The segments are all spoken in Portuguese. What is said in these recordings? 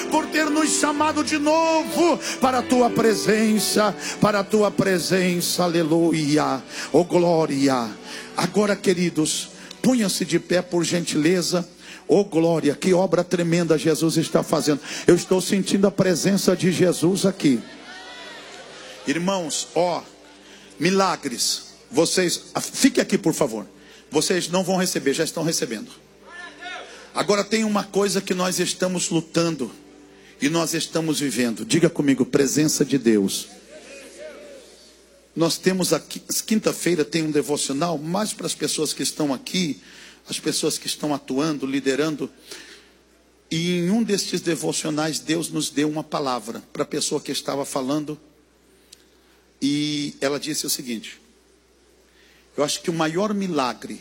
por ter nos chamado de novo para a tua presença, aleluia, oh glória. Agora, queridos, ponham-se de pé por gentileza. Oh glória, que obra tremenda Jesus está fazendo. Eu estou sentindo a presença de Jesus aqui. Irmãos, milagres. Vocês, fique aqui por favor. Vocês não vão receber, já estão recebendo. Agora tem uma coisa que nós estamos lutando e nós estamos vivendo. Diga comigo, presença de Deus. Nós temos aqui, quinta-feira tem um devocional, mais para as pessoas que estão aqui, as pessoas que estão atuando, liderando. E em um destes devocionais, Deus nos deu uma palavra para a pessoa que estava falando. E ela disse o seguinte: eu acho que o maior milagre,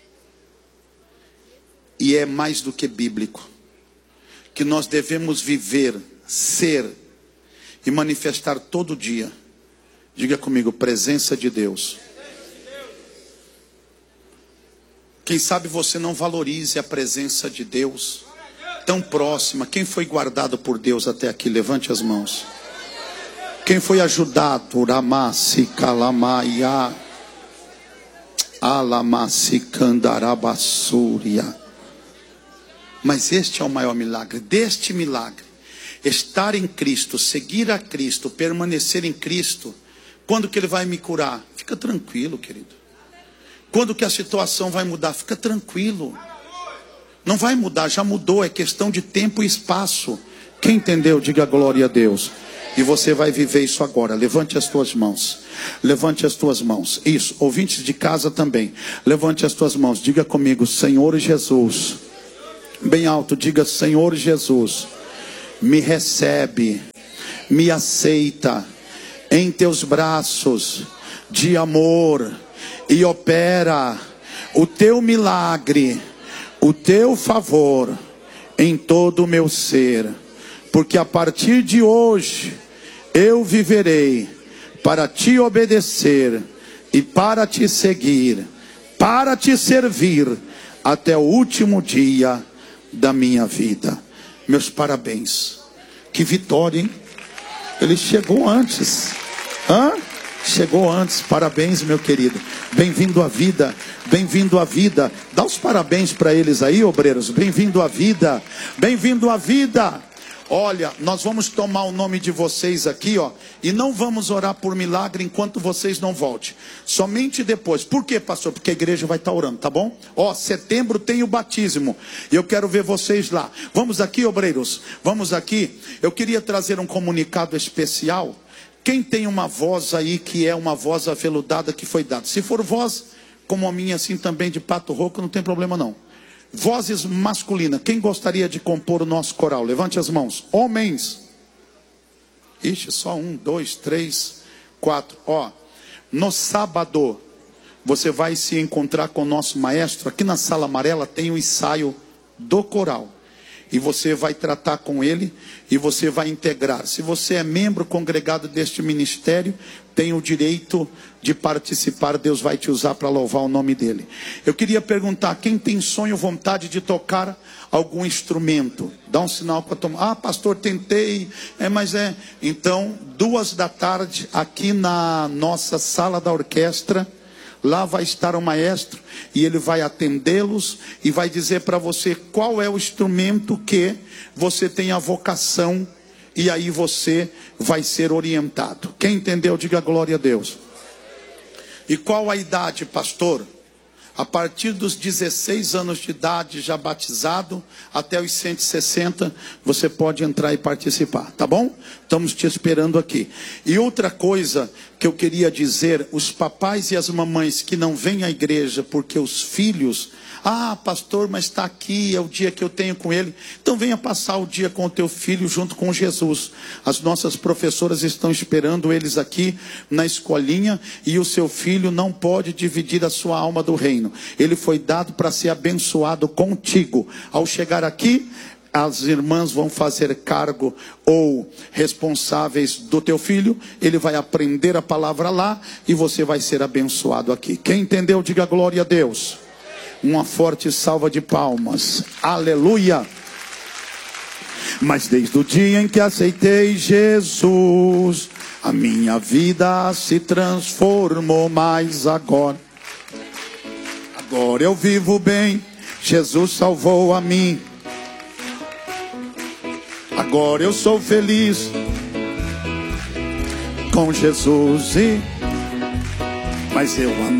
e é mais do que bíblico, que nós devemos viver, ser e manifestar todo dia. Diga comigo, presença de Deus. Quem sabe você não valorize a presença de Deus tão próxima. Quem foi guardado por Deus até aqui? Levante as mãos. Quem foi ajudado? Ramasi Kalamaya Alamasi Kandarabasúria. Mas este é o maior milagre. Deste milagre, estar em Cristo, seguir a Cristo, permanecer em Cristo. Quando que Ele vai me curar? Fica tranquilo, querido. Quando que a situação vai mudar? Fica tranquilo. Não vai mudar, já mudou. É questão de tempo e espaço. Quem entendeu, diga glória a Deus. E você vai viver isso agora. Levante as tuas mãos. Levante as tuas mãos. Isso, ouvintes de casa também. Levante as tuas mãos. Diga comigo, Senhor Jesus. Bem alto, diga, Senhor Jesus, me recebe, me aceita em teus braços de amor e opera o teu milagre, o teu favor em todo o meu ser, porque a partir de hoje eu viverei para te obedecer e para te seguir, para te servir até o último dia da minha vida. Meus parabéns. Que vitória, hein? Ele chegou antes. Chegou antes. Parabéns, meu querido. Bem-vindo à vida. Bem-vindo à vida. Dá os parabéns para eles aí, obreiros. Bem-vindo à vida. Bem-vindo à vida. Olha, nós vamos tomar o nome de vocês aqui, e não vamos orar por milagre enquanto vocês não voltem. Somente depois. Por quê, pastor? Porque a igreja vai estar orando, tá bom? Setembro tem o batismo. E eu quero ver vocês lá. Vamos aqui, obreiros. Vamos aqui. Eu queria trazer um comunicado especial. Quem tem uma voz aí que é uma voz aveludada que foi dada? Se for voz como a minha, assim também de pato rouco, não tem problema não. Vozes masculinas. Quem gostaria de compor o nosso coral? Levante as mãos. Homens. Ixi, só 1, 2, 3, 4. No sábado, você vai se encontrar com o nosso maestro. Aqui na sala amarela tem o ensaio do coral. E você vai tratar com ele e você vai integrar. Se você é membro congregado deste ministério, tem o direito de participar. Deus vai te usar para louvar o nome dele. Eu queria perguntar, quem tem sonho, vontade de tocar algum instrumento? Dá um sinal para tomar. Pastor, tentei. Então, 14h, aqui na nossa sala da orquestra. Lá vai estar o maestro e ele vai atendê-los e vai dizer para você qual é o instrumento que você tem a vocação, e aí você vai ser orientado. Quem entendeu, diga glória a Deus. E qual a idade, pastor? A partir dos 16 anos de idade, já batizado, até os 160, você pode entrar e participar, tá bom? Estamos te esperando aqui. E outra coisa que eu queria dizer, os papais e as mamães que não vêm à igreja porque os filhos... pastor, mas está aqui, é o dia que eu tenho com ele. Então venha passar o dia com o teu filho junto com Jesus. As nossas professoras estão esperando eles aqui na escolinha. E o seu filho não pode dividir a sua alma do reino. Ele foi dado para ser abençoado contigo. Ao chegar aqui, as irmãs vão fazer cargo ou responsáveis do teu filho. Ele vai aprender a palavra lá e você vai ser abençoado aqui. Quem entendeu, diga glória a Deus. Uma forte salva de palmas. Aleluia. Mas desde o dia em que aceitei Jesus, a minha vida se transformou. Mas agora eu vivo bem. Jesus salvou a mim. Agora eu sou feliz com Jesus. Mas eu amo